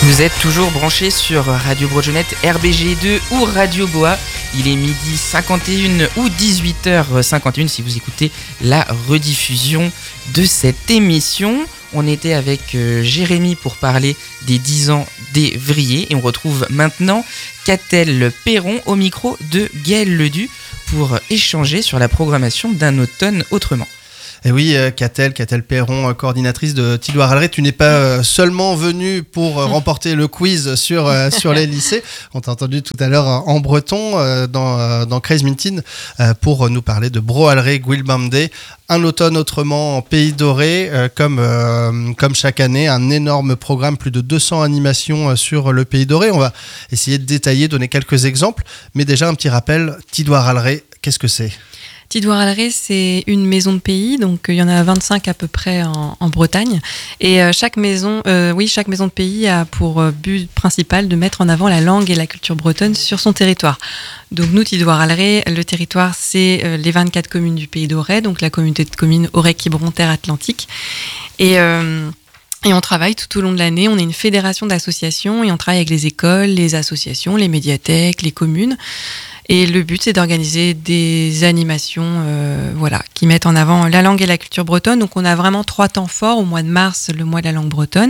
Vous êtes toujours branchés sur Radio Broadjonette, RBG2 ou Radio Boa. Il est midi 51 ou 18h51 si vous écoutez la rediffusion de cette émission. On était avec Jérémy pour parler des 10 ans d'Evrier et on retrouve maintenant Catel Perron au micro de Gaël Ledu pour échanger sur la programmation d'un automne autrement. Et oui, Catel Perron, coordinatrice de Tidwar Alré, tu n'es pas seulement venue pour remporter le quiz sur les lycées. On t'a entendu tout à l'heure en breton dans Crazy Mintin pour nous parler de Bro Alré Gwilbamde, un automne autrement en Pays Doré, comme chaque année, un énorme programme, plus de 200 animations sur le Pays Doré. On va essayer de détailler, donner quelques exemples, mais déjà un petit rappel, Tidwar Alré, qu'est-ce que c'est ? Tidwar Alré, c'est une maison de pays, donc il y en a 25 à peu près en Bretagne. Et chaque maison de pays a pour but principal de mettre en avant la langue et la culture bretonne sur son territoire. Donc nous, Tidwar Alré, le territoire, c'est les 24 communes du Pays Doré, donc la communauté de communes Aurec-Quiberon-Terre-Atlantique. Et on travaille tout au long de l'année. On est une fédération d'associations et on travaille avec les écoles, les associations, les médiathèques, les communes. Et le but, c'est d'organiser des animations qui mettent en avant la langue et la culture bretonne. Donc, on a vraiment 3 temps forts. Au mois de mars, le mois de la langue bretonne.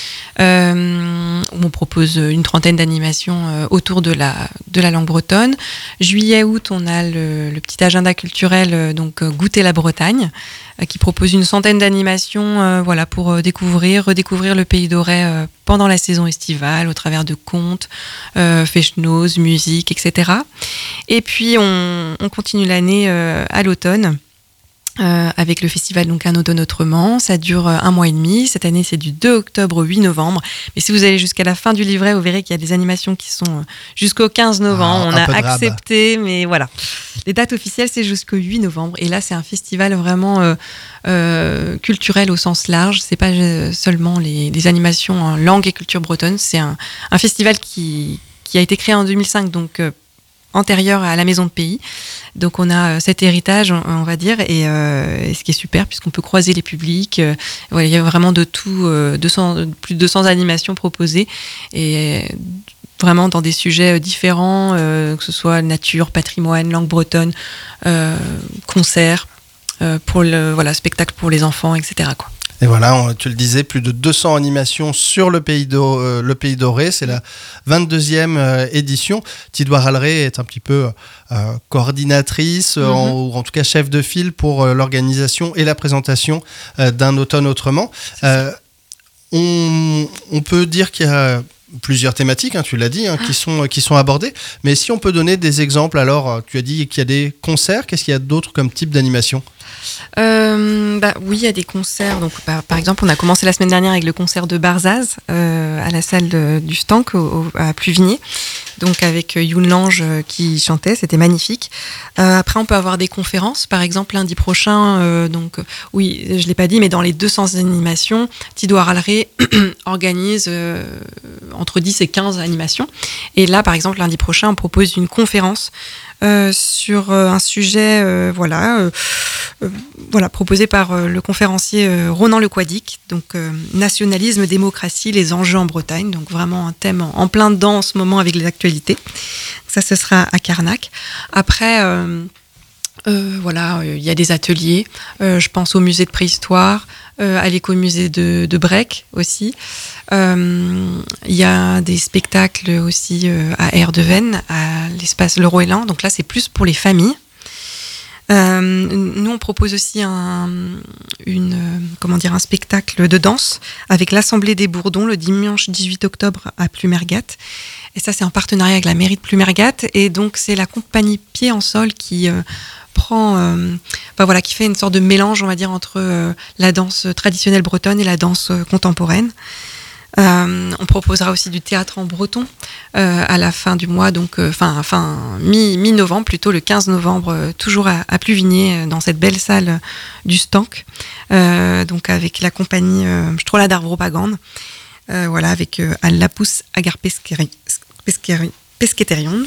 On propose une trentaine d'animations autour de la langue bretonne. Juillet-août, on a le petit agenda culturel, Goûter la Bretagne, qui propose une centaine d'animations pour redécouvrir le Pays Doré pendant la saison estivale, au travers de contes, feshnoz, musique, etc. Et puis, on continue l'année à l'automne. Avec le festival donc Un automne autrement, ça dure 1 mois et demi. Cette année, c'est du 2 octobre au 8 novembre. Mais si vous allez jusqu'à la fin du livret, vous verrez qu'il y a des animations qui sont jusqu'au 15 novembre. On a accepté, mais voilà. Les dates officielles, c'est jusqu'au 8 novembre. Et là, c'est un festival vraiment culturel au sens large. C'est pas seulement des animations en langue et culture bretonne. C'est un festival qui a été créé en 2005, donc antérieur à la maison de pays. Donc on a cet héritage, on va dire, et ce qui est super puisqu'on peut croiser les publics. Il y a vraiment de tout, plus de 200 animations proposées et vraiment dans des sujets différents, que ce soit nature, patrimoine, langue bretonne, concerts, spectacle pour les enfants, etc. quoi. Et voilà, tu le disais, plus de 200 animations sur le Pays Doré. C'est la 22e édition. Tidwar Alré est un petit peu coordinatrice, ou en tout cas chef de file pour l'organisation et la présentation d'un automne autrement. On peut dire qu'il y a plusieurs thématiques, tu l'as dit, qui sont abordées. Mais si on peut donner des exemples, alors tu as dit qu'il y a des concerts. Qu'est-ce qu'il y a d'autre comme type d'animation ? Oui, il y a des concerts. Donc, par exemple, on a commencé la semaine dernière avec le concert de Barzaz à la salle du Stank à Pluvigné. Donc avec Youn Lange qui chantait, c'était magnifique. Après, on peut avoir des conférences. Par exemple, lundi prochain, oui, je l'ai pas dit, mais dans les 200 animations, Tidwar Alré organise entre 10 et 15 animations. Et là, par exemple, lundi prochain, on propose une conférence sur un sujet proposé par le conférencier Ronan Le Quadic, donc nationalisme, démocratie, les enjeux en Bretagne, donc vraiment un thème en plein dedans en ce moment avec les actualités. Ça, ce sera à Carnac. Après, il y a des ateliers, je pense au musée de préhistoire, à l'écomusée de Brec aussi. Il y a des spectacles aussi à Erdeven, à l'espace Leroy Élan. Donc là, c'est plus pour les familles. Nous, on propose aussi un spectacle de danse avec l'Assemblée des Bourdons le dimanche 18 octobre à Plumergat. Et ça, c'est en partenariat avec la mairie de Plumergat. Et donc, c'est la compagnie Pied en Sol qui qui fait une sorte de mélange, on va dire, entre la danse traditionnelle bretonne et la danse contemporaine. On proposera aussi du théâtre en breton à la fin du mois, donc mi-novembre, plutôt le 15 novembre, toujours à Pluvigné, dans cette belle salle du Stank, donc avec la compagnie Strola d'Arbropagande, avec Lapousse Agar Pesqueterion.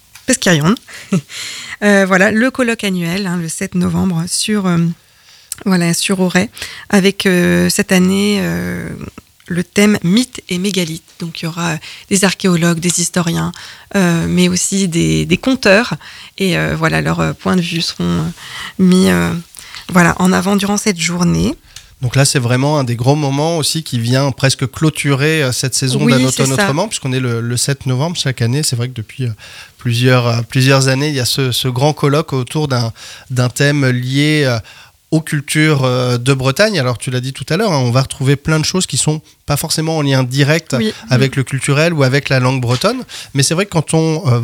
Le colloque annuel, le 7 novembre, sur Auray, avec cette année le thème mythes et mégalithes. Donc il y aura des archéologues, des historiens, mais aussi des conteurs. Et voilà, leurs points de vue seront mis en avant durant cette journée. Donc là, c'est vraiment un des gros moments aussi qui vient presque clôturer cette saison d'un automne autrement, puisqu'on est le 7 novembre chaque année. C'est vrai que depuis plusieurs années, il y a ce grand colloque autour d'un thème lié aux cultures de Bretagne. Alors tu l'as dit tout à l'heure, on va retrouver plein de choses qui sont pas forcément en lien direct avec le culturel ou avec la langue bretonne, mais c'est vrai que quand on va